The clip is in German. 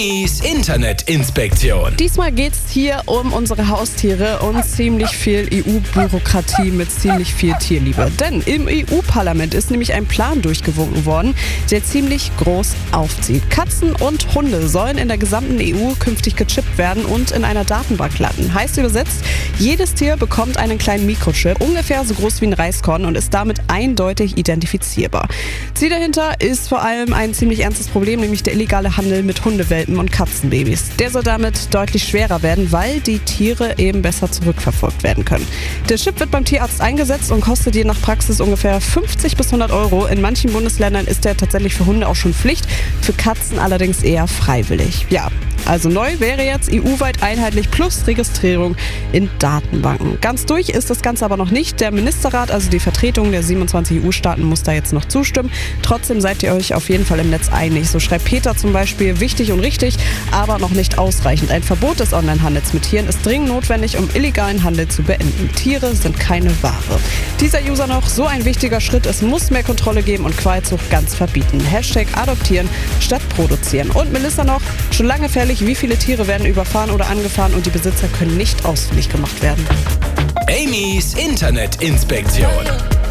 Amy's Internetinspektion. Diesmal geht's hier um unsere Haustiere und ziemlich viel EU-Bürokratie mit ziemlich viel Tierliebe. Denn im EU-Parlament ist nämlich ein Plan durchgewunken worden, der ziemlich groß aufzieht. Katzen und Hunde sollen in der gesamten EU künftig gechippt werden und in einer Datenbank landen. Heißt übersetzt, jedes Tier bekommt einen kleinen Mikrochip, ungefähr so groß wie ein Reiskorn und ist damit eindeutig identifizierbar. Ziel dahinter ist vor allem ein ziemlich ernstes Problem, nämlich der illegale Handel mit Hundewelpen und Katzenbabys. Der soll damit deutlich schwerer werden, weil die Tiere eben besser zurückverfolgt werden können. Der Chip wird beim Tierarzt eingesetzt und kostet je nach Praxis ungefähr 50 bis 100 Euro. In manchen Bundesländern ist der tatsächlich für Hunde auch schon Pflicht, für Katzen allerdings eher freiwillig. Ja, also neu wäre jetzt EU-weit einheitlich plus Registrierung in Datenbanken. Ganz durch ist das Ganze aber noch nicht. Der Ministerrat, also die Vertretung der 27 EU-Staaten, muss da jetzt noch zustimmen. Trotzdem seid ihr euch auf jeden Fall im Netz einig. So schreibt Peter zum Beispiel: wichtig und richtig, aber noch nicht ausreichend. Ein Verbot des Onlinehandels mit Tieren ist dringend notwendig, um illegalen Handel zu beenden. Tiere sind keine Ware. Dieser User noch: so ein wichtiger Schritt, es muss mehr Kontrolle geben und Qualzucht ganz verbieten. Hashtag adoptieren statt produzieren. Und Melissa noch: schon lange fällig, wie viele Tiere werden überfahren oder angefahren und die Besitzer können nicht ausfindig gemacht werden. Amy's Internetinspektion.